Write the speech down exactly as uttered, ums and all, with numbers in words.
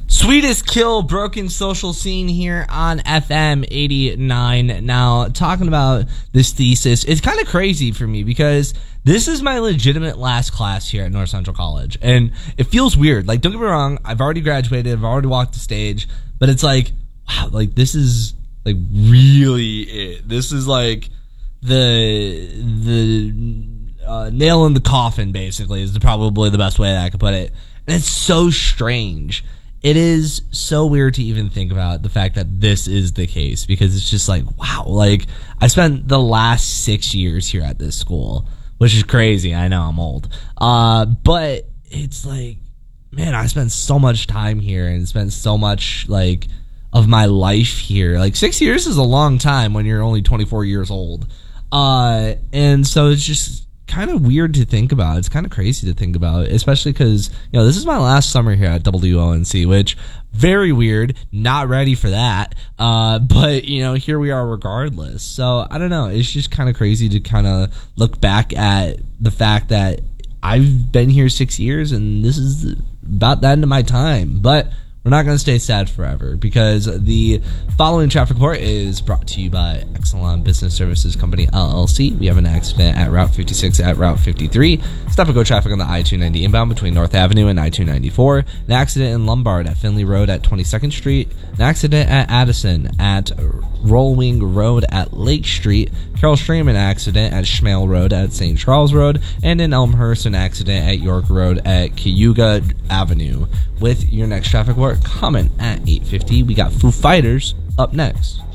Sweetest Kill, Broken Social Scene here on F M eighty-nine. Now, talking about this thesis, it's kind of crazy for me because this is my legitimate last class here at North Central College. And it feels weird. Like, don't get me wrong, I've already graduated, I've already walked the stage, but it's like, wow, like, this is, like, really it. This is, like, the, the uh, nail in the coffin, basically, is probably the best way that I could put it. And it's so strange. It is so weird to even think about the fact that this is the case, because it's just like, wow, like, I spent the last six years here at this school, which is crazy. I know I'm old. Uh, but it's like, man, I spent so much time here and spent so much, like, of my life here. Like, six years is a long time when you're only twenty-four years old. Uh, and so it's just kind of weird to think about. It's kind of crazy to think about, especially because, you know, this is my last summer here at W O N C, which, very weird, not ready for that, uh, but, you know, here we are regardless. So, I don't know, it's just kind of crazy to kind of look back at the fact that I've been here six years, and this is about the end of my time, but we're not going to stay sad forever, because the following traffic report is brought to you by Exelon Business Services Company, L L C. We have an accident at Route fifty-six at Route fifty-three. Stop and go traffic on the I two ninety inbound between North Avenue and I two ninety-four. An accident in Lombard at Finley Road at twenty-second Street. An accident at Addison at Rollwing Road at Lake Street. Carol Stream, an accident at Schmale Road at Saint Charles Road. And in Elmhurst, an accident at York Road at Cayuga Avenue. With your next traffic report, comment at eight fifty. We got Foo Fighters up next.